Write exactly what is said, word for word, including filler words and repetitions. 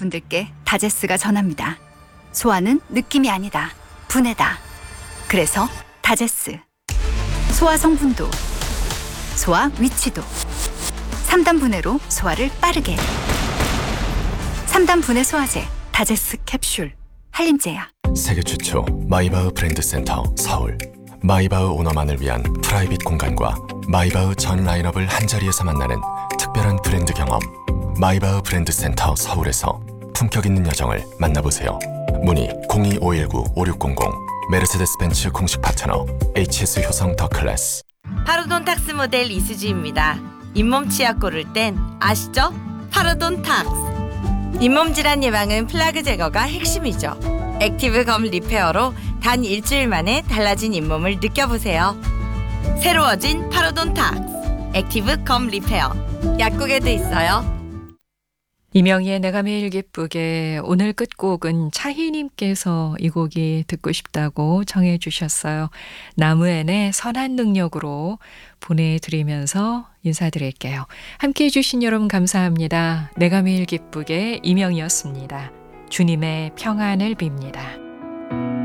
분들께 다제스가 전합니다. 소화는 느낌이 아니다. 분해다. 그래서 다제스. 소화 성분도, 소화 위치도. 삼 단 분해로 소화를 빠르게. 삼 단 분해 소화제 다제스 캡슐. 한림제약. 세계 최초 마이바흐 브랜드 센터 서울. 마이바흐 오너만을 위한 프라이빗 공간과 마이바흐 전 라인업을 한자리에서 만나는 특별한 브랜드 경험. 마이바흐 브랜드 센터 서울에서 품격 있는 여정을 만나보세요. 문의 공이오일구 오육공공. 메르세데스 벤츠 공식 파트너 에이치에스 효성 더 클래스. 파로돈탁스 모델 이수지입니다. 잇몸 치약 고를 땐 아시죠? 파로돈탁스. 잇몸 질환 예방은 플라그 제거가 핵심이죠. 액티브 검 리페어로 단 일주일 만에 달라진 잇몸을 느껴보세요. 새로워진 파로돈탁스 액티브 검 리페어. 약국에도 있어요. 이명희의 내가 매일 기쁘게. 오늘 끝곡은 차희님께서 이 곡이 듣고 싶다고 정해 주셨어요. 나무엔의 선한 능력으로 보내드리면서 인사드릴게요. 함께해 주신 여러분 감사합니다. 내가 매일 기쁘게 이명희였습니다. 주님의 평안을 빕니다.